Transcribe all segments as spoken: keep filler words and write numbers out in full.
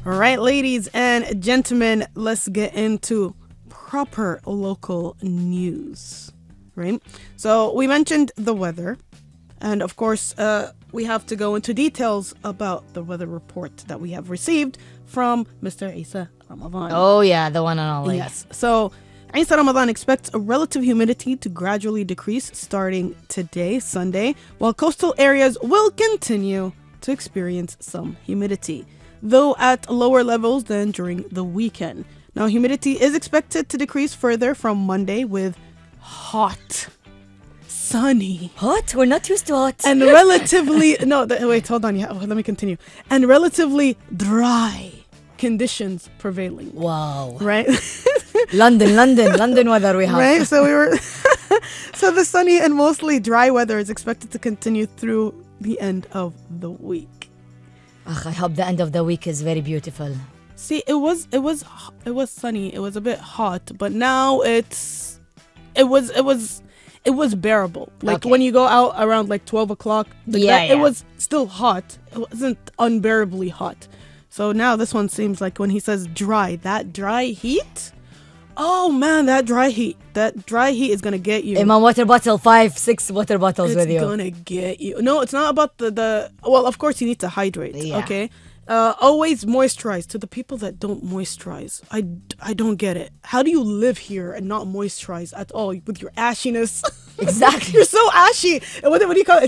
All right, ladies and gentlemen, let's get into proper local news, right? So we mentioned the weather, and of course, uh, we have to go into details about the weather report that we have received from Mister Isa Ramadan. Oh, yeah, the one and only. Yes. So Isa Ramadan expects a relative humidity to gradually decrease starting today, Sunday, while coastal areas will continue to experience some humidity, though at lower levels than during the weekend. Now, humidity is expected to decrease further from Monday with hot, sunny, Hot? We're not used to hot. and relatively, no, th- wait, hold on. Yeah, let me continue. And relatively dry conditions prevailing. Wow. Right? London, London, London weather we have. Right? So we were, so the sunny and mostly dry weather is expected to continue through the end of the week. Ugh, I hope the end of the week is very beautiful. See, it was it was it was sunny. It was a bit hot, but now it's it was it was it was bearable. Like Okay. when you go out around like twelve o'clock, like Yeah, that, yeah. it was still hot. It wasn't unbearably hot. So now this one seems like when he says dry, that dry heat. Oh man, that dry heat, that dry heat is gonna get you. In my water bottle, five, six water bottles It's with you. gonna get you. No, it's not about the, the well, of course you need to hydrate. Yeah. Okay. Uh, always moisturize. To the people that don't moisturize, I, I don't get it. How do you live here and not moisturize at all with your ashiness? Exactly. You're so ashy. And What, what do you call it?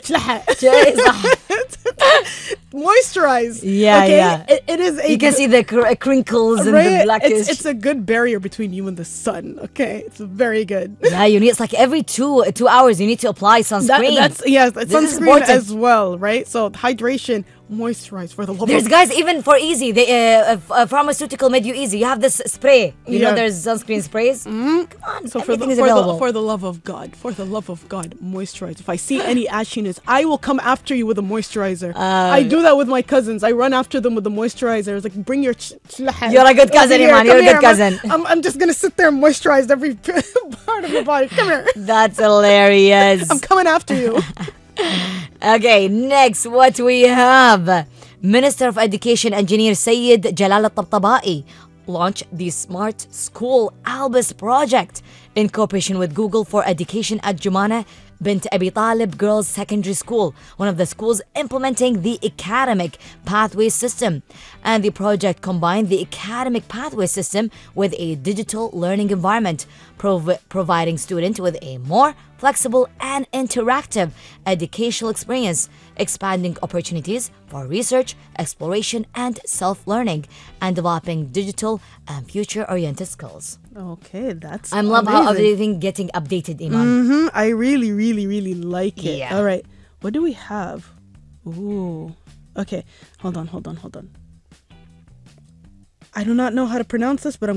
Moisturize. Yeah, okay? yeah. It, it is a You can good- see the cr- crinkles and the right? blackish. It's, it's a good barrier between you and the sun. Okay, it's very good. Yeah, you need, it's like every two two hours you need to apply That, sunscreen. that's yes, that's This is sunscreen important. as well, right? So hydration, moisturize for the love There's of guys, even for easy, the uh, uh, uh, pharmaceutical made you easy. You have this spray. You Yeah. know there's sunscreen sprays. Mm-hmm. Come on, So for the, everything is for, the, available. for the love of God, for the love of God, moisturize. If I see any ashiness, I will come after you with a moisturizer. Uh, I do that with my cousins. I run after them with the moisturizer. It's like, bring your ch- ch- You're a good cousin, over here. Iman. You're Come a good here, cousin. I'm, I'm, I'm just going to sit there and moisturize every part of your body. Come here. That's hilarious. I'm coming after you. Okay, next, what we have. Minister of Education Engineer Sayed Jalal Al-Tabtabai launched the Smart School Albus project in cooperation with Google for Education at Jumana Bint Abi Talib Girls Secondary School, one of the schools implementing the academic pathway system. And the project combined the academic pathway system with a digital learning environment, prov- providing students with a more flexible and interactive educational experience, expanding opportunities for research, exploration, and self-learning, and developing digital and future-oriented skills. Okay, that's I love how amazing. everything getting updated, Iman. Mm-hmm. I really, really, really like it. Yeah. All right. What do we have? Ooh. Okay. Hold on, hold on, hold on. I do not know how to pronounce this, but I'm